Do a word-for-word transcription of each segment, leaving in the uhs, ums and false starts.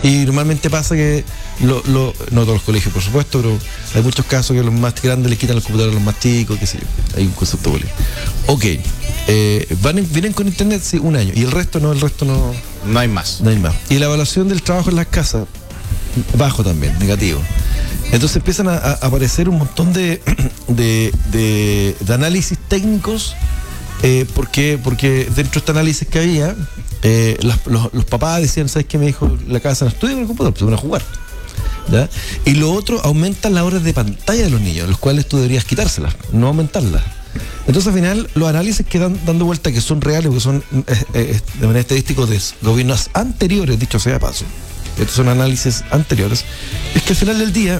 Y normalmente pasa que, lo, lo, no todos los colegios por supuesto, pero hay muchos casos que a los más grandes les quitan los computadores a los más chicos, qué sé yo. Hay un concepto bullying. Ok, eh, van, vienen con internet, sí, un año. Y el resto no, el resto no... No hay más. No hay más. Y la evaluación del trabajo en las casas, bajo también, negativo. Entonces empiezan a, a aparecer un montón de, de, de, de análisis técnicos, eh, porque, porque dentro de este análisis que había, eh, las, los, los papás decían, ¿sabes qué? Me dijo, la casa no estudia con el computador, pues se van a jugar. ¿Ya? Y lo otro, aumentan las horas de pantalla de los niños, los cuales tú deberías quitárselas, no aumentarlas. Entonces al final los análisis que dan dando vuelta, que son reales, que son eh, eh, de manera estadística de gobiernos anteriores, dicho sea de paso, estos son análisis anteriores, es que al final del día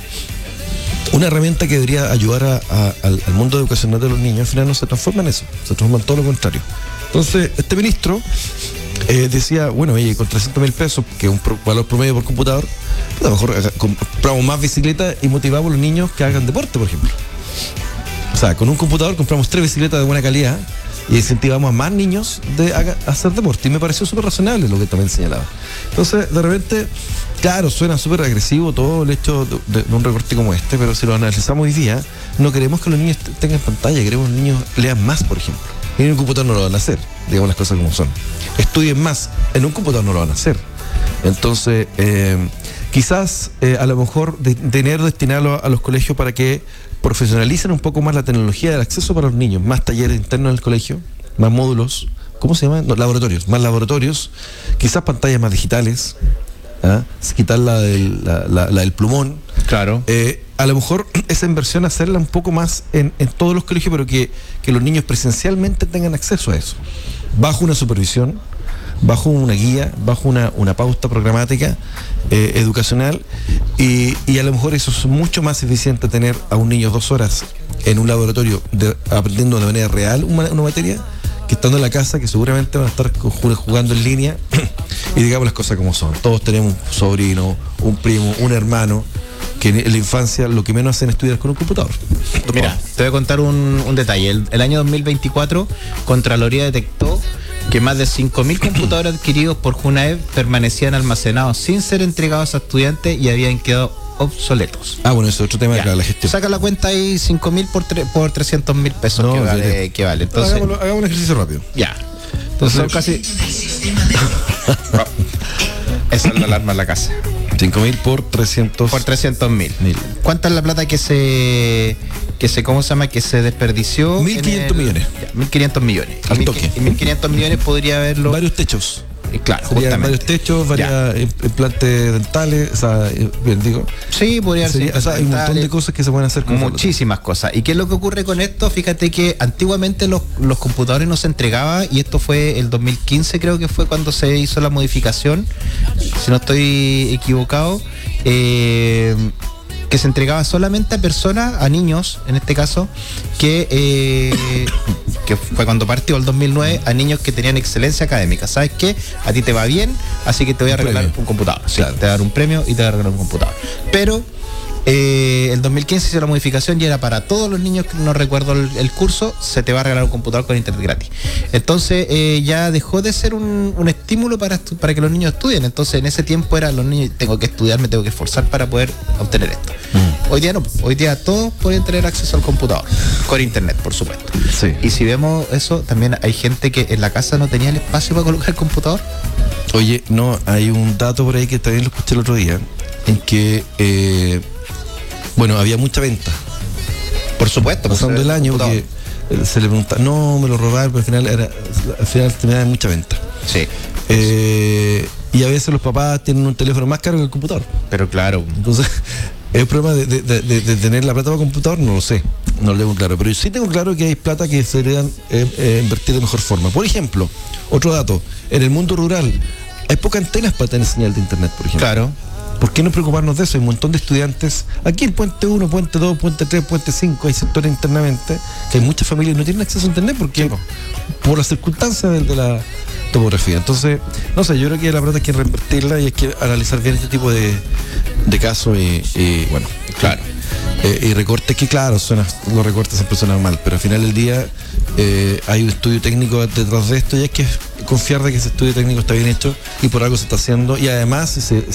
una herramienta que debería ayudar a, a, al, al mundo educacional de los niños, al final no se transforma en eso, se transforma en todo lo contrario. Entonces este ministro eh, decía, bueno, oye, con trescientos mil pesos, que es un pro, valor promedio por computador, a lo mejor eh, compramos más bicicletas y motivamos a los niños que hagan deporte, por ejemplo. O sea, con un computador compramos tres bicicletas de buena calidad y incentivamos a más niños de a, a hacer deporte. Y me pareció súper razonable lo que también señalaba. Entonces, de repente, claro, suena súper agresivo todo el hecho de, de un recorte como este, pero si lo analizamos hoy día, no queremos que los niños tengan pantalla, queremos que los niños lean más, por ejemplo. Y en un computador no lo van a hacer, digamos las cosas como son. Estudien más, en un computador no lo van a hacer. Entonces, eh, quizás eh, a lo mejor de, tener destinado a los colegios para que profesionalicen un poco más la tecnología del acceso para los niños, más talleres internos en el colegio, más módulos, ¿cómo se llaman? No, laboratorios, más laboratorios, quizás pantallas más digitales, ¿ah? Quitar la del, la, la, la del plumón. Claro. Eh, a lo mejor esa inversión hacerla un poco más en, en todos los colegios, pero que, que los niños presencialmente tengan acceso a eso, bajo una supervisión, bajo una guía, bajo una, una pauta programática eh, educacional, y, y a lo mejor eso es mucho más eficiente tener a un niño dos horas en un laboratorio de, aprendiendo de manera real una, una materia, que estando en la casa, que seguramente van a estar jugando en línea. Y digamos las cosas como son, todos tenemos un sobrino, un primo, un hermano que en la infancia lo que menos hacen es estudiar con un computador. Mira, te voy a contar un, un detalle. El, el año dos mil veinticuatro, Contraloría detectó que más de cinco mil computadores adquiridos por Junaed permanecían almacenados sin ser entregados a estudiantes y habían quedado obsoletos. Ah, bueno, eso es otro tema, de la gestión. Saca la cuenta ahí, cinco mil por, tre- por trescientos mil pesos no, que, vale, que vale. Entonces, hagámoslo, hagamos un ejercicio rápido. Ya. Entonces, Entonces son casi... Esa es la alarma en la casa. cinco mil por trescientos. Por trescientos mil. ¿Cuánta es la plata que se... que se, ¿cómo se llama? Que se desperdició? mil quinientos millones. Ya, mil quinientos millones. Al y toque. Y mil quinientos millones podría haberlo... Varios techos. Y claro, sería justamente. Varios techos, varias implantes dentales, o sea, bien digo. Sí, podría ser. O sea, hay un montón de cosas que se pueden hacer con muchísimas cosas. ¿Y qué es lo que ocurre con esto? Fíjate que antiguamente los, los computadores no se entregaban, y esto fue el dos mil quince, creo que fue cuando se hizo la modificación, si no estoy equivocado, eh, que se entregaba solamente a personas, a niños, en este caso, que eh, que fue cuando partió el dos mil nueve, a niños que tenían excelencia académica. ¿Sabes qué? A ti te va bien, así que te voy a regalar un computador. Sí, claro. Te voy a dar un premio y te voy a regalar un computador. Pero eh, el dos mil quince hizo la modificación y era para todos los niños, que no recuerdo el, el curso, se te va a regalar un computador con internet gratis. Entonces eh, ya dejó de ser un, un estímulo para, estu- para que los niños estudien. Entonces en ese tiempo era los niños, tengo que estudiar, me tengo que esforzar para poder obtener esto. Mm. Hoy día no, hoy día todos pueden tener acceso al computador, con internet, por supuesto. Sí. Y si vemos eso, también hay gente que en la casa no tenía el espacio para colocar el computador. Oye, no, hay un dato por ahí que también lo escuché el otro día, en que eh, bueno, había mucha venta. Por supuesto. Pasando pues, el año, porque se le preguntaba, no, me lo robaron, pero al final era, al final terminaba en mucha venta. Sí. Eh, y a veces los papás tienen un teléfono más caro que el computador. Pero claro. Entonces, el problema de, de, de, de tener la plata para el computador, no lo sé, no lo tengo claro. Pero sí tengo claro que hay plata que se deberían eh, eh, invertir de mejor forma. Por ejemplo, otro dato, en el mundo rural hay pocas antenas para tener señal de internet, por ejemplo. Claro. ¿Por qué no preocuparnos de eso? Hay un montón de estudiantes, aquí en Puente uno, Puente dos, Puente tres, Puente cinco, hay sectores internamente que hay muchas familias que no tienen acceso a internet porque sí, por las circunstancias de, de la topografía. Entonces, no sé, yo creo que la plata hay que reinvertirla y hay que analizar bien este tipo de, de casos y, y bueno, claro. Eh, y recortes que claro, suena, los recortes siempre suenan mal, pero al final del día eh, hay un estudio técnico detrás de esto y hay que confiar de que ese estudio técnico está bien hecho y por algo se está haciendo, y además se,